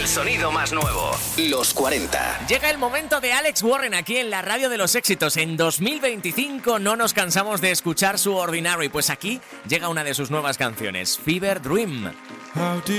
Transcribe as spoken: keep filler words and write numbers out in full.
El sonido más nuevo. Los cuarenta. Llega el momento de Alex Warren aquí en la radio de los éxitos. En dos mil veinticinco no nos cansamos de escuchar su Ordinary. Pues aquí llega una de sus nuevas canciones, Fever Dream. How deep